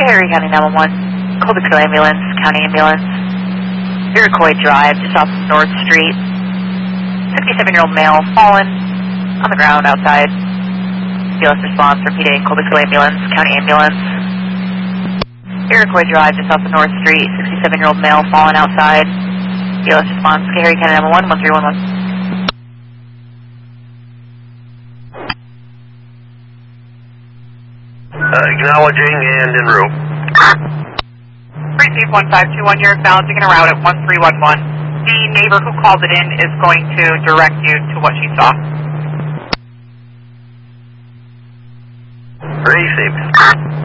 Erie County 911, Colbyville Ambulance, County Ambulance, Iroquois Drive, just off North Street. 67-year-old male fallen on the ground outside. BLS response, repeating, Colbyville Ambulance, County Ambulance. Iroquois Drive, just off the North Street. 67-year-old male fallen outside. BLS response, Erie County 911, 1311. Acknowledging and en route. Receive 1521, you're acknowledging en route at 1311. The neighbor who called it in is going to direct you to what she saw. Received.